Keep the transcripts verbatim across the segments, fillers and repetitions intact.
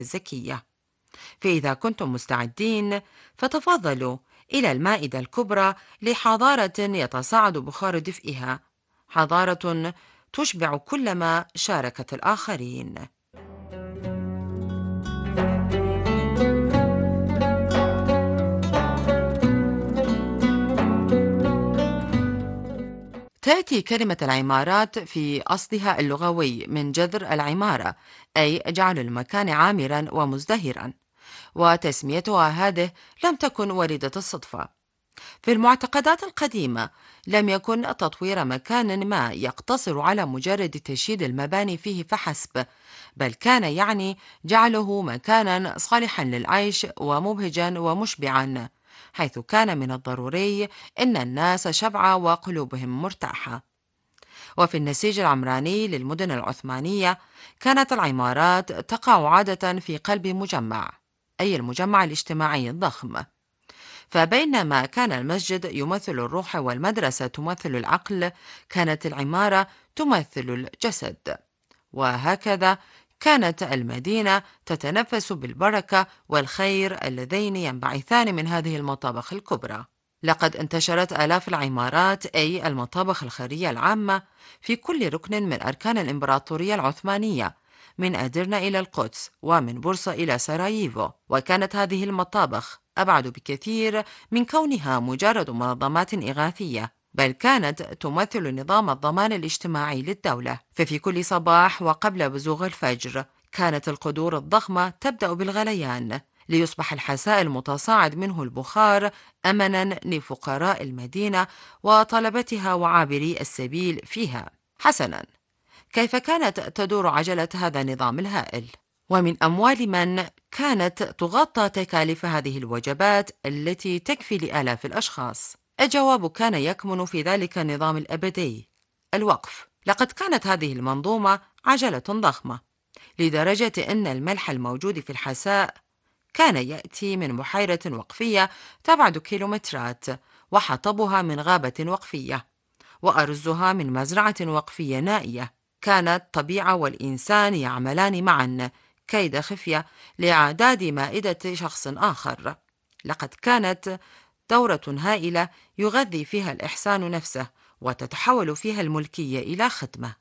الذكية. فإذا كنتم مستعدين فتفضلوا إلى المائدة الكبرى لحضارة يتصاعد بخار دفئها، حضارة تشبع كلما شاركت الآخرين. تأتي كلمة العمارات في أصلها اللغوي من جذر العمارة، أي جعل المكان عامرا ومزدهرا، وتسميتها هذه لم تكن وليدة الصدفة. في المعتقدات القديمة لم يكن تطوير مكان ما يقتصر على مجرد تشييد المباني فيه فحسب، بل كان يعني جعله مكانا صالحا للعيش ومبهجا ومشبعا، حيث كان من الضروري أن الناس شبعى وقلوبهم مرتاحة. وفي النسيج العمراني للمدن العثمانية كانت العمارات تقع عادة في قلب مجمع، أي المجمع الاجتماعي الضخم. فبينما كان المسجد يمثل الروح والمدرسة تمثل العقل، كانت العمارة تمثل الجسد. وهكذا كانت المدينة تتنفس بالبركة والخير اللذين ينبعثان من هذه المطابخ الكبرى. لقد انتشرت آلاف العمارات، أي المطابخ الخيرية العامة، في كل ركن من أركان الإمبراطورية العثمانية، من أدرنا إلى القدس ومن بورصة إلى سراييفو. وكانت هذه المطابخ أبعد بكثير من كونها مجرد منظمات إغاثية، بل كانت تمثل نظام الضمان الاجتماعي للدولة. ففي كل صباح وقبل بزوغ الفجر كانت القدور الضخمة تبدأ بالغليان، ليصبح الحساء المتصاعد منه البخار أمنا لفقراء المدينة وطلبتها وعابري السبيل فيها. حسنا، كيف كانت تدور عجلة هذا النظام الهائل؟ ومن أموال من كانت تغطى تكاليف هذه الوجبات التي تكفي لآلاف الأشخاص؟ الجواب كان يكمن في ذلك النظام الأبدي، الوقف. لقد كانت هذه المنظومة عجلة ضخمة، لدرجة أن الملح الموجود في الحساء كان يأتي من بحيرة وقفية تبعد كيلومترات، وحطبها من غابة وقفية، وأرزها من مزرعة وقفية نائية. كانت الطبيعة والإنسان يعملان معا كيد خفية لإعداد مائدة شخص آخر. لقد كانت دورة هائلة يغذي فيها الإحسان نفسه، وتتحول فيها الملكية إلى خدمة.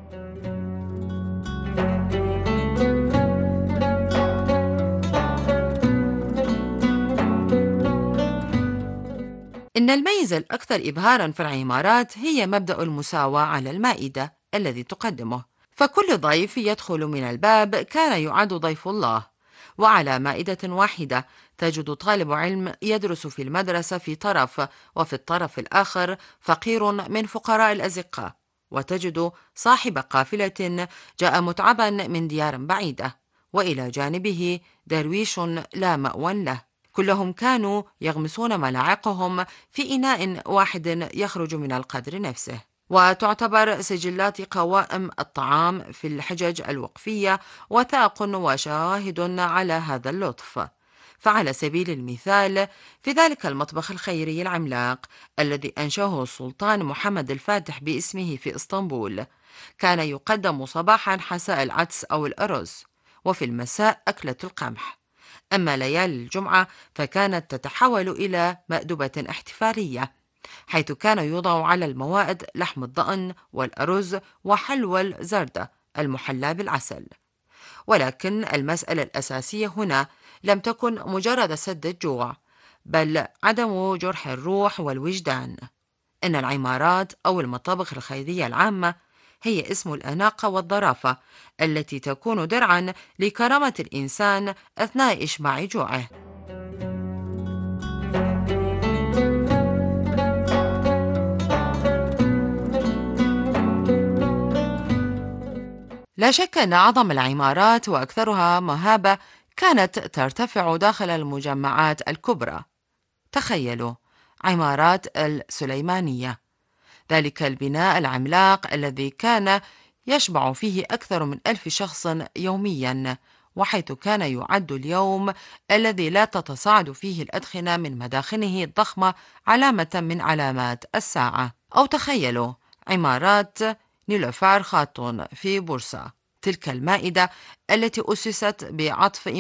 إن الميزة الأكثر إبهاراً في العمارات هي مبدأ المساواة على المائدة الذي تقدمه، فكل ضيف يدخل من الباب كان يعد ضيف الله. وعلى مائدة واحدة تجد طالب علم يدرس في المدرسة في طرف، وفي الطرف الآخر فقير من فقراء الأزقة، وتجد صاحب قافلة جاء متعبا من ديار بعيدة، وإلى جانبه درويش لا مأوى له. كلهم كانوا يغمسون ملاعقهم في إناء واحد يخرج من القدر نفسه. وتعتبر سجلات قوائم الطعام في الحجج الوقفية وثائق وشواهد على هذا اللطف. فعلى سبيل المثال، في ذلك المطبخ الخيري العملاق الذي أنشأه السلطان محمد الفاتح باسمه في إسطنبول، كان يقدم صباحا حساء العدس أو الأرز، وفي المساء أكلة القمح. أما ليالي الجمعة فكانت تتحول إلى مأدبة احتفالية، حيث كان يوضع على الموائد لحم الضأن والأرز وحلوى الزردة المحلى بالعسل. ولكن المسألة الأساسية هنا لم تكن مجرد سد الجوع، بل عدم جرح الروح والوجدان. إن العمارات أو المطابخ الخيرية العامة هي اسم الأناقة والظرافة التي تكون درعا لكرامة الإنسان أثناء إشباع جوعه. لا شك أن أعظم العمارات وأكثرها مهابة كانت ترتفع داخل المجمعات الكبرى. تخيلوا عمارات السليمانية، ذلك البناء العملاق الذي كان يشبع فيه أكثر من ألف شخص يوميا، وحيث كان يعد اليوم الذي لا تتصاعد فيه الأدخنة من مداخنه الضخمة علامة من علامات الساعة. أو تخيلوا عمارات نيلوفار خاتون في بورصة، تلك المائدة التي أسست بعطف